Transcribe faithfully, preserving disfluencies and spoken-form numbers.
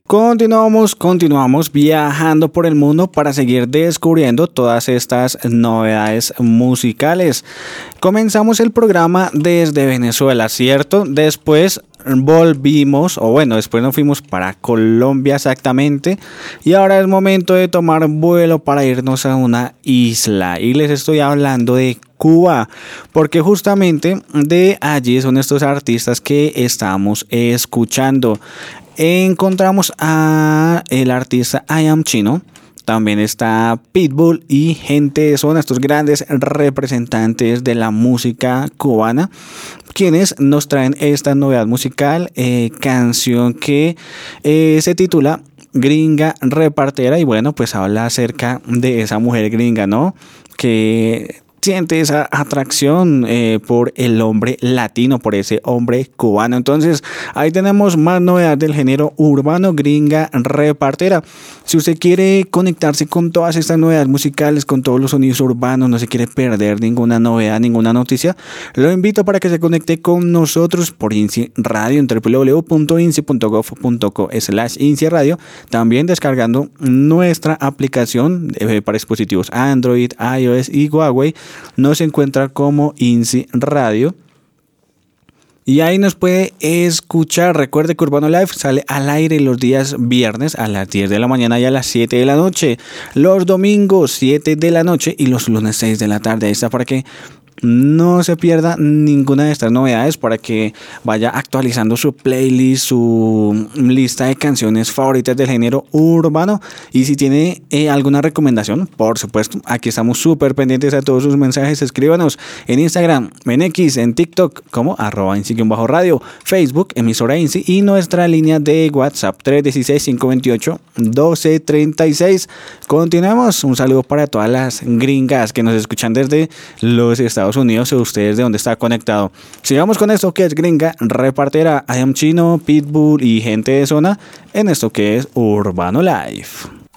Continuamos, continuamos viajando por el mundo para seguir descubriendo todas estas novedades musicales. Comenzamos el programa desde Venezuela, ¿cierto? Después volvimos, o bueno, después nos fuimos para Colombia exactamente. Y ahora es momento de tomar vuelo para irnos a una isla. Y les estoy hablando de Cuba, porque justamente de allí son estos artistas que estamos escuchando. Encontramos a el artista I Am Chino, también está Pitbull y Gente de Zona, estos grandes representantes de la música cubana, quienes nos traen esta novedad musical, eh, canción que eh, se titula Gringa Repartera, y bueno, pues habla acerca de esa mujer gringa, ¿no? Que siente esa atracción eh, por el hombre latino, por ese hombre cubano. Entonces, ahí tenemos más novedades del género urbano, Gringa Repartera. Si usted quiere conectarse con todas estas novedades musicales, con todos los sonidos urbanos, no se quiere perder ninguna novedad, ninguna noticia, lo invito para que se conecte con nosotros por INSI Radio en doble u doble u doble u punto insi punto gob punto co slash INSI Radio, también descargando nuestra aplicación eh, para dispositivos Android, iOS y Huawei. Nos encuentra como INSI Radio y ahí nos puede escuchar. Recuerde que Urbano Live sale al aire los días viernes a las diez de la mañana y a las siete de la noche, los domingos siete de la noche y los lunes seis de la tarde. Ahí está para que no se pierda ninguna de estas novedades, para que vaya actualizando su playlist, su lista de canciones favoritas del género urbano. Y si tiene eh, alguna recomendación, por supuesto, aquí estamos súper pendientes a todos sus mensajes. Escríbanos en Instagram, en X, en TikTok como arroba INSI-radio, Facebook, emisora INSI, y nuestra línea de WhatsApp tres uno seis, cinco dos ocho, uno dos tres seis. Continuamos. Un saludo para todas las gringas que nos escuchan desde los Estados Unidos, o ustedes de donde está conectado. Sigamos con esto que es Gringa Repartera, I Am Chino, Pitbull y Gente de Zona en esto que es Urbano Live.